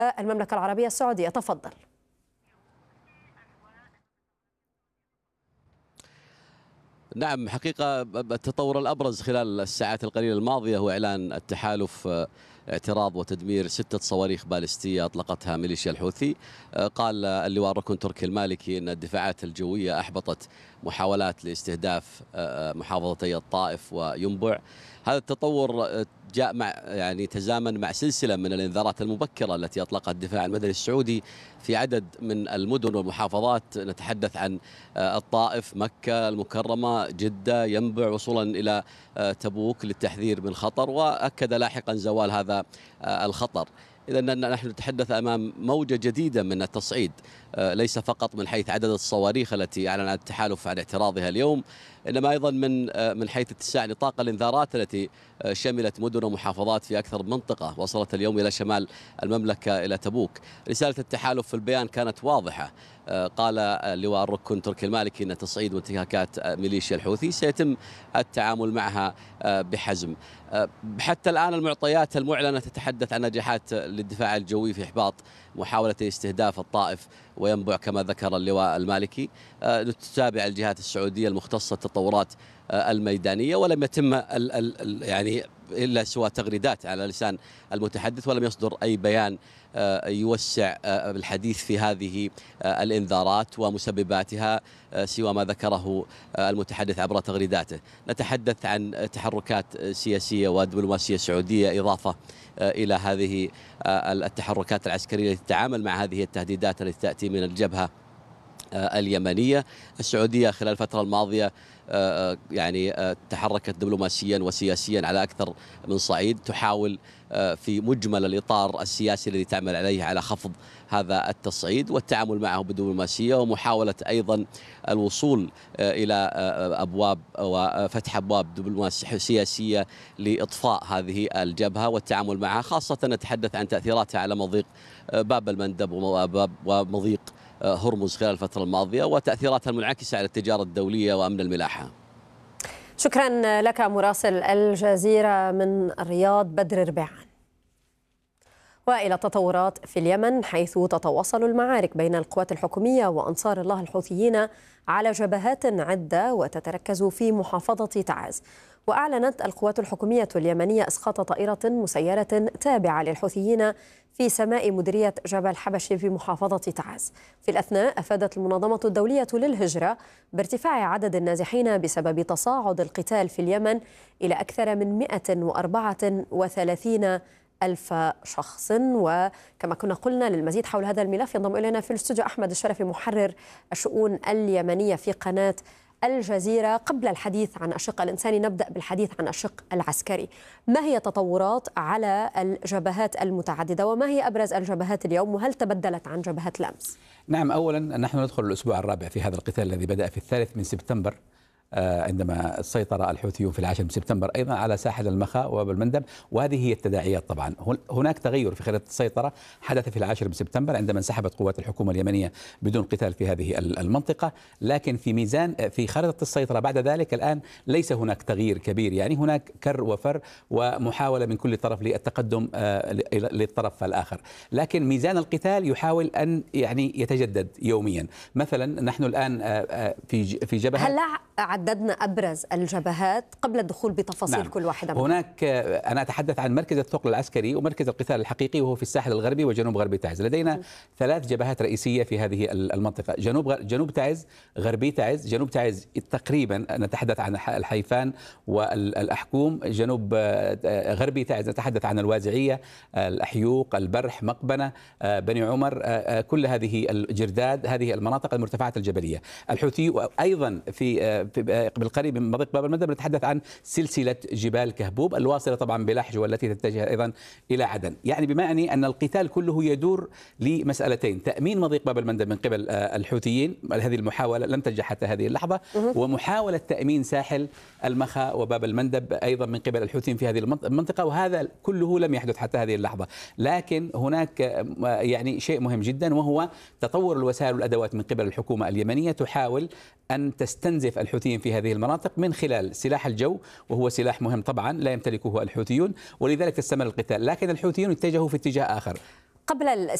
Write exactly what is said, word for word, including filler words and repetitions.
المملكة العربية السعودية. تفضل. نعم، حقيقة التطور الأبرز خلال الساعات القليلة الماضية هو إعلان التحالف اعتراض وتدمير ستة صواريخ باليستية أطلقتها ميليشيا الحوثي. قال اللواء الركن تركي المالكي أن الدفاعات الجوية أحبطت محاولات لاستهداف محافظتي الطائف وينبع. هذا التطور جاء مع يعني تزامن مع سلسلة من الإنذارات المبكرة التي أطلقها الدفاع المدني السعودي في عدد من المدن والمحافظات. نتحدث عن الطائف، مكة المكرمة، جدة، ينبع، وصولا إلى تبوك للتحذير من خطر، وأكد لاحقا زوال هذا الخطر. إذا نحن نتحدث أمام موجة جديدة من التصعيد، ليس فقط من حيث عدد الصواريخ التي أعلن التحالف عن اعتراضها اليوم، إنما أيضا من من حيث اتساع نطاق الإنذارات التي شملت مدن ومحافظات في أكثر من منطقة، وصلت اليوم إلى شمال المملكة إلى تبوك. رسالة التحالف في البيان كانت واضحة. قال اللواء الركن تركي المالكي أن تصعيد وانتهاكات ميليشيا الحوثي سيتم التعامل معها بحزم. حتى الآن المعطيات المعلنة تتحدث عن نجاحات للدفاع الجوي في إحباط محاولة استهداف الطائف وينبع كما ذكر اللواء المالكي. تتابع الجهات السعودية المختصة التطورات الميدانية، ولم يتم ال ال يعني إلا سوى تغريدات على لسان المتحدث، ولم يصدر أي بيان يوسع الحديث في هذه الإنذارات ومسبباتها سوى ما ذكره المتحدث عبر تغريداته. نتحدث عن تحركات سياسية ودبلوماسية سعودية إضافة إلى هذه التحركات العسكرية التي تتعامل مع هذه التهديدات التي تأتي من الجبهة اليمنية. السعودية خلال الفترة الماضية يعني تحركت دبلوماسيا وسياسيا على أكثر من صعيد، تحاول في مجمل الإطار السياسي الذي تعمل عليه على خفض هذا التصعيد والتعامل معه بدبلوماسية، ومحاولة أيضا الوصول إلى أبواب وفتح أبواب دبلوماسية سياسية لإطفاء هذه الجبهة والتعامل معها، خاصة نتحدث عن تأثيراتها على مضيق باب المندب ومضيق هرمز خلال الفترة الماضية وتأثيراتها المنعكسة على التجارة الدولية وأمن الملاحة. شكرا لك مراسل الجزيرة من الرياض بدر ربيعان. وإلى التطورات في اليمن، حيث تتواصل المعارك بين القوات الحكومية وأنصار الله الحوثيين على جبهات عدة وتتركز في محافظة تعز. وأعلنت القوات الحكومية اليمنية إسقاط طائرة مسيرة تابعة للحوثيين في سماء مديرية جبل حبشي في محافظة تعز. في الأثناء أفادت المنظمة الدولية للهجرة بارتفاع عدد النازحين بسبب تصاعد القتال في اليمن إلى أكثر من مئة وأربعة وثلاثين ألف شخص. وكما كنا قلنا للمزيد حول هذا الملف ينضم إلينا في الاستوديو أحمد الشرفي محرر الشؤون اليمنية في قناة الجزيرة. قبل الحديث عن الشق الإنساني نبدأ بالحديث عن الشق العسكري. ما هي تطورات على الجبهات المتعددة وما هي أبرز الجبهات اليوم وهل تبدلت عن جبهات الأمس؟ نعم، أولا نحن ندخل الأسبوع الرابع في هذا القتال الذي بدأ في الثالث من سبتمبر، عندما سيطر الحوثيون في العاشر من سبتمبر أيضا على ساحل المخا وباب المندب، وهذه هي التداعيات. طبعا هناك تغير في خريطة السيطرة حدث في العاشر من سبتمبر عندما انسحبت قوات الحكومة اليمنية بدون قتال في هذه المنطقة، لكن في ميزان في خريطة السيطرة بعد ذلك الآن ليس هناك تغيير كبير، يعني هناك كر وفر ومحاولة من كل طرف للتقدم للطرف الآخر، لكن ميزان القتال يحاول أن يعني يتجدد يوميا. مثلا نحن الآن في في جبهة، هل عددنا أبرز الجبهات قبل الدخول بتفاصيل نعم. كل واحدة منها. هناك أنا أتحدث عن مركز الثقل العسكري ومركز القتال الحقيقي وهو في الساحل الغربي وجنوب غربي تعز. لدينا م. ثلاث جبهات رئيسية في هذه المنطقة، جنوب جنوب تعز، غربي تعز. جنوب تعز تقريبا نتحدث عن الحيفان والأحكوم، جنوب غربي تعز نتحدث عن الوازعية، الأحيوق، البرح، مقبنة، بني عمر، كل هذه الجرداد، هذه المناطق المرتفعات الجبلية. الحوثي أيضا في بالقريب من مضيق باب المندب نتحدث عن سلسلة جبال كهبوب الواصلة طبعا بلحج والتي تتجه أيضا إلى عدن، يعني بمعنى أن القتال كله يدور لمسألتين: تأمين مضيق باب المندب من قبل الحوثيين، هذه المحاولة لم تنجح حتى هذه اللحظة، ومحاولة تأمين ساحل المخا وباب المندب أيضا من قبل الحوثيين في هذه المنطقة، وهذا كله لم يحدث حتى هذه اللحظة. لكن هناك يعني شيء مهم جدا وهو تطور الوسائل والأدوات من قبل الحكومة اليمنية، تحاول أن تستنزف الحوثيين في هذه المناطق من خلال سلاح الجو، وهو سلاح مهم طبعا لا يمتلكه الحوثيون، ولذلك تستمر القتال. لكن الحوثيون اتجهوا في اتجاه آخر. قبل